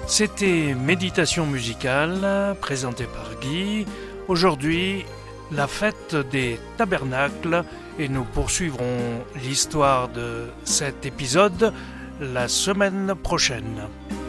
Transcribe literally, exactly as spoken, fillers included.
C'était Méditation musicale, présentée par Guy. Aujourd'hui, la fête des tabernacles, et nous poursuivrons l'histoire de cet épisode la semaine prochaine.